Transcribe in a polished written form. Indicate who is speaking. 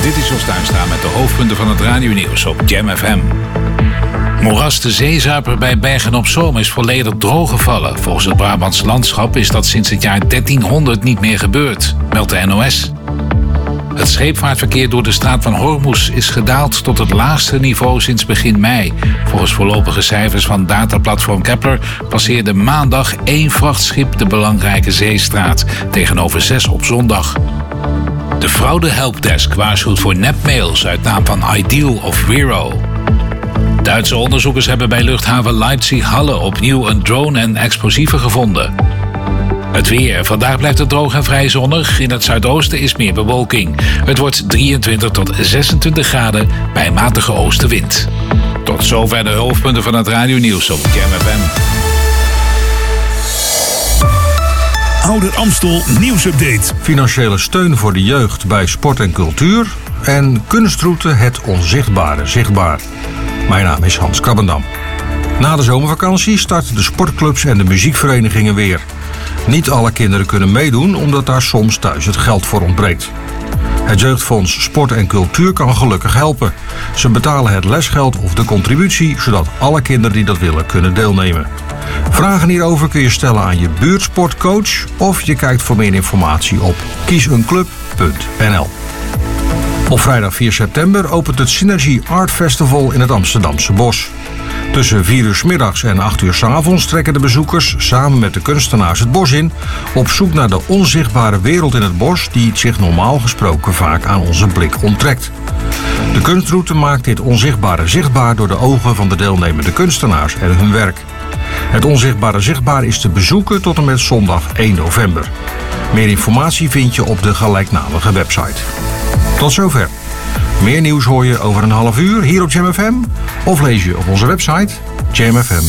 Speaker 1: Dit is Jos Tuinstra met de hoofdpunten van het radionieuws op Jam FM. Moeras de Zeezuiper bij Bergen-op-Zoom is volledig drooggevallen. Volgens het Brabants Landschap is dat sinds het jaar 1300 niet meer gebeurd, meldt de NOS. Het scheepvaartverkeer door de straat van Hormuz is gedaald tot het laagste niveau sinds begin mei. Volgens voorlopige cijfers van dataplatform Kepler passeerde maandag 1 vrachtschip de belangrijke zeestraat, tegenover 6 op zondag. De fraude-helpdesk waarschuwt voor nepmails uit naam van Ideal of Vero. Duitse onderzoekers hebben bij luchthaven Leipzig-Halle opnieuw een drone en explosieven gevonden. Het weer. Vandaag blijft het droog en vrij zonnig. In het zuidoosten is meer bewolking. Het wordt 23 tot 26 graden bij matige oostenwind. Tot zover de hoofdpunten van het radionieuws op Jam FM.
Speaker 2: Ouder Amstel nieuwsupdate.
Speaker 3: Financiële steun voor de jeugd bij sport en cultuur. En kunstroute Het Onzichtbare zichtbaar. Mijn naam is Hans Krabbendam. Na de zomervakantie starten de sportclubs en de muziekverenigingen weer. Niet alle kinderen kunnen meedoen omdat daar soms thuis het geld voor ontbreekt. Het Jeugdfonds Sport en Cultuur kan gelukkig helpen. Ze betalen het lesgeld of de contributie, zodat alle kinderen die dat willen kunnen deelnemen. Vragen hierover kun je stellen aan je buurtsportcoach of je kijkt voor meer informatie op kieseenclub.nl. Op vrijdag 4 september opent het Synergy Art Festival in het Amsterdamse Bos. Tussen 4 uur 's middags en 8 uur 's avonds trekken de bezoekers samen met de kunstenaars het bos in, op zoek naar de onzichtbare wereld in het bos die zich normaal gesproken vaak aan onze blik onttrekt. De kunstroute maakt dit onzichtbare zichtbaar door de ogen van de deelnemende kunstenaars en hun werk. Het onzichtbare zichtbaar is te bezoeken tot en met zondag 1 november. Meer informatie vind je op de gelijknamige website. Tot zover. Meer nieuws hoor je over een half uur hier op Jam FM of lees je op onze website jamfm.nl.